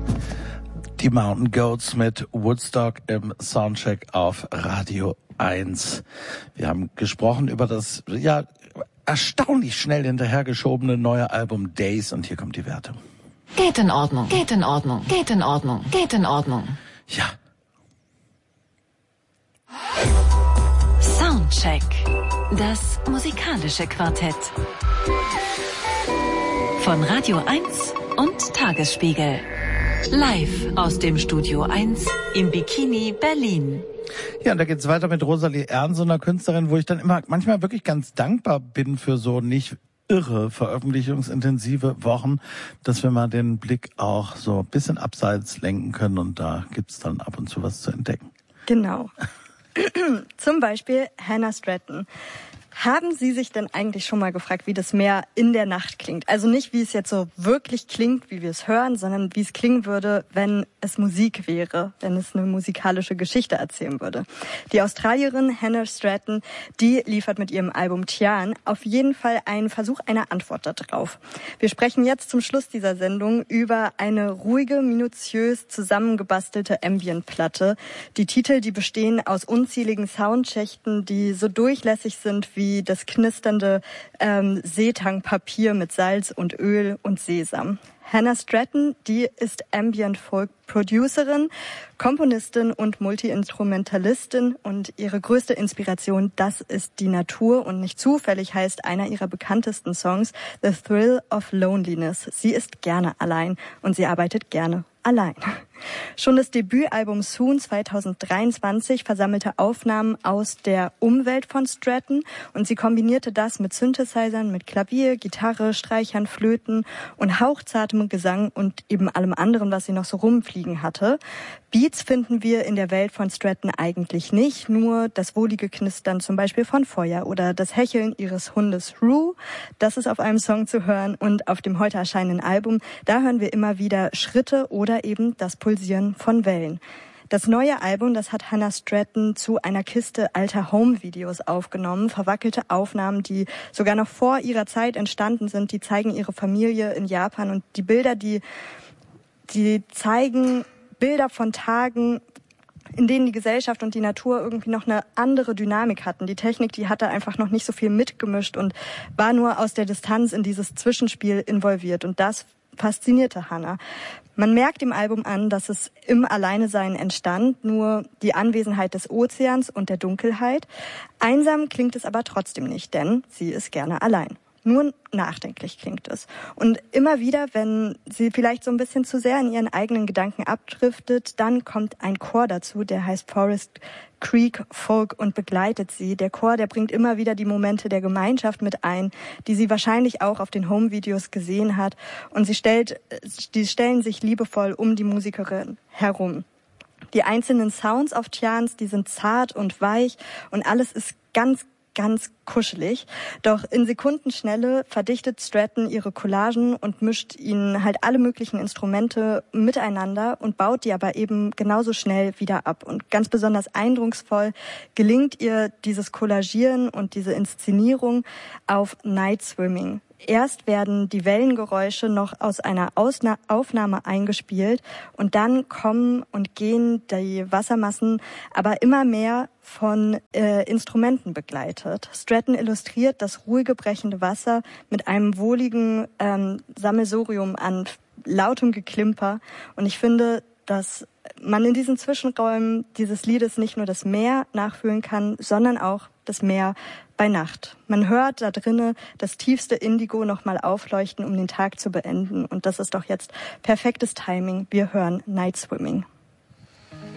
Die Mountain Goats mit Woodstock im Soundcheck auf Radio 1. Wir haben gesprochen über das erstaunlich schnell hinterhergeschobene neue Album Days und hier kommt die Wertung. Geht in Ordnung, geht in Ordnung, geht in Ordnung, geht in Ordnung. Ja. Soundcheck. Das musikalische Quartett. Von Radio 1 und Tagesspiegel. Live aus dem Studio 1 im Bikini Berlin. Ja, und da geht's weiter mit Rosalie Ernst, so einer Künstlerin, wo ich dann immer manchmal wirklich ganz dankbar bin für so nicht irre veröffentlichungsintensive Wochen, dass wir mal den Blick auch so ein bisschen abseits lenken können und da gibt's dann ab und zu was zu entdecken. Genau. Zum Beispiel Hannah Stratton. Haben Sie sich denn eigentlich schon mal gefragt, wie das Meer in der Nacht klingt? Also nicht, wie es jetzt so wirklich klingt, wie wir es hören, sondern wie es klingen würde, wenn es Musik wäre, wenn es eine musikalische Geschichte erzählen würde. Die Australierin Hannah Stratton, die liefert mit ihrem Album Tian auf jeden Fall einen Versuch einer Antwort darauf. Wir sprechen jetzt zum Schluss dieser Sendung über eine ruhige, minutiös zusammengebastelte Ambient-Platte. Die Titel, die bestehen aus unzähligen Soundschächten, die so durchlässig sind wie das knisternde Seetangpapier mit Salz und Öl und Sesam. Hannah Stratton, die ist Ambient-Folk-Producerin, Komponistin und Multi-Instrumentalistin und ihre größte Inspiration, das ist die Natur und nicht zufällig heißt einer ihrer bekanntesten Songs The Thrill of Loneliness. Sie ist gerne allein und sie arbeitet gerne allein. Schon das Debütalbum Soon 2023 versammelte Aufnahmen aus der Umwelt von Stratton und sie kombinierte das mit Synthesizern, mit Klavier, Gitarre, Streichern, Flöten und hauchzartem Gesang und eben allem anderen, was sie noch so rumfliegen hatte. Beats finden wir in der Welt von Stratton eigentlich nicht, nur das wohlige Knistern zum Beispiel von Feuer oder das Hecheln ihres Hundes Rue. Das ist auf einem Song zu hören und auf dem heute erscheinenden Album, da hören wir immer wieder Schritte oder eben das Pulsieren von Wellen. Das neue Album, das hat Hannah Stratton zu einer Kiste alter Home-Videos aufgenommen. Verwackelte Aufnahmen, die sogar noch vor ihrer Zeit entstanden sind, die zeigen ihre Familie in Japan und die Bilder, die zeigen Bilder von Tagen, in denen die Gesellschaft und die Natur irgendwie noch eine andere Dynamik hatten. Die Technik, die hat da einfach noch nicht so viel mitgemischt und war nur aus der Distanz in dieses Zwischenspiel involviert. Und das faszinierte Hannah. Man merkt im Album an, dass es im Alleinesein entstand, nur die Anwesenheit des Ozeans und der Dunkelheit. Einsam klingt es aber trotzdem nicht, denn sie ist gerne allein. Nur nachdenklich klingt es. Und immer wieder, wenn sie vielleicht so ein bisschen zu sehr in ihren eigenen Gedanken abdriftet, dann kommt ein Chor dazu, der heißt Forest Creek Folk und begleitet sie. Der Chor, der bringt immer wieder die Momente der Gemeinschaft mit ein, die sie wahrscheinlich auch auf den Home-Videos gesehen hat. Und die stellen sich liebevoll um die Musikerin herum. Die einzelnen Sounds auf Tians, die sind zart und weich und alles ist ganz kuschelig. Doch in Sekundenschnelle verdichtet Stratton ihre Collagen und mischt ihnen halt alle möglichen Instrumente miteinander und baut die aber eben genauso schnell wieder ab. Und ganz besonders eindrucksvoll gelingt ihr dieses Collagieren und diese Inszenierung auf Night Swimming. Erst werden die Wellengeräusche noch aus einer Aufnahme eingespielt und dann kommen und gehen die Wassermassen aber immer mehr von Instrumenten begleitet. Stratton illustriert das ruhige brechende Wasser mit einem wohligen Sammelsurium an lautem Geklimper und ich finde, dass man in diesen Zwischenräumen dieses Liedes nicht nur das Meer nachfühlen kann, sondern auch das Meer bei Nacht. Man hört da drinnen das tiefste Indigo nochmal aufleuchten, um den Tag zu beenden. Und das ist doch jetzt perfektes Timing. Wir hören Night Swimming.